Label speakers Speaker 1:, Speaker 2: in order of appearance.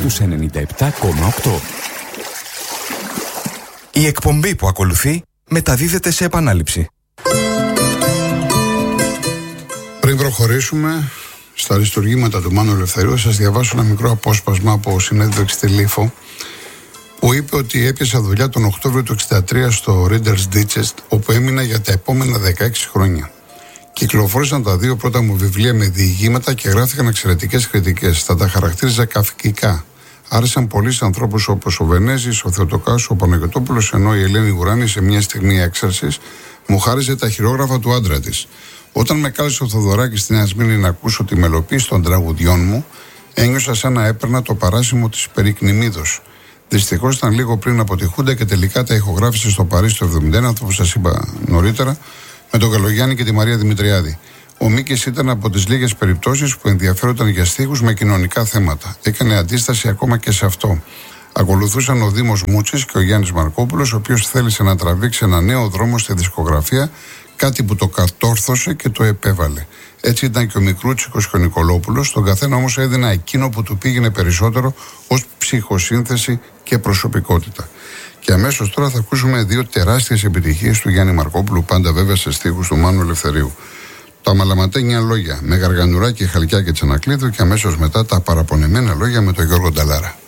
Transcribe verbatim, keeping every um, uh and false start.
Speaker 1: στους ενενήντα επτά κόμμα οκτώ.
Speaker 2: Η εκπομπή που ακολουθεί μεταδίδεται σε επανάληψη.
Speaker 3: Πριν προχωρήσουμε στα αριστουργήματα του Μάνου Ελευθερίου, σας διαβάσω ένα μικρό απόσπασμα από συνέντευξη στη Λίφο, που είπε ότι έπιασε δουλειά τον Οκτώβριο του εξήντα τρία στο Reader's Digest, όπου έμεινα για τα επόμενα δεκαέξι χρόνια. Κυκλοφόρησαν τα δύο πρώτα μου βιβλία με διηγήματα και γράφτηκαν εξαιρετικές κριτικές. Θα τα χαρακτήριζα καυκικά. Άρεσαν πολλοί ανθρώπους όπως ο Βενέζης, ο Θεοτοκάς, ο Παναγιωτόπουλος, ενώ η Ελένη Γουράνη σε μια στιγμή έξαρσης μου χάριζε τα χειρόγραφα του άντρα της. Όταν με κάλεσε ο Θοδωράκης στη Νέα Σμύρνη να ακούσω τη μελοποίηση των τραγουδιών μου, ένιωσα σαν να έπαιρνα το παράσημο της Περικνημίδος. Δυστυχώς ήταν λίγο πριν από τη Χούντα και τελικά τα ηχογράφησε στο Παρίσι το εβδομήντα ένα, αυτό που σας είπα νωρίτερα, με τον Καλογιάννη και τη Μαρία Δημητριάδη. Ο Μίκης ήταν από τις λίγες περιπτώσεις που ενδιαφέρονταν για στίχους με κοινωνικά θέματα. Έκανε αντίσταση ακόμα και σε αυτό. Ακολουθούσαν ο Δήμος Μούτσης και ο Γιάννης Μαρκόπουλος, ο οποίος θέλησε να τραβήξει ένα νέο δρόμο στη δισκογραφία, κάτι που το κατόρθωσε και το επέβαλε. Έτσι ήταν και ο Μικρούτσικος και ο Νικολόπουλος, τον καθένα όμως έδινα εκείνο που του πήγαινε περισσότερο ως ψυχοσύνθεση και προσωπικότητα. Και αμέσως τώρα θα ακούσουμε δύο τεράστιες επιτυχίες του Γιάννη Μαρκόπουλου, πάντα βέβαια σε στίχους του Μάνου Ελευθερίου. Τα μαλαματένια λόγια με Γαργανουράκη, Χαλκιά και Τσανακλείδου, και αμέσως μετά τα παραπονεμένα λόγια με τον Γιώργο Νταλάρα.